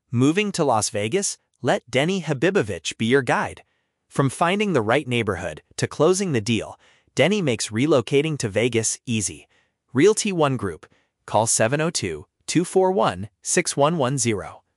Moving to Las Vegas? Let Denny Habibovich be your guide. From finding the right neighborhood to closing the deal, Denny makes relocating to Vegas easy. Realty One Group. Call 702-241-6110.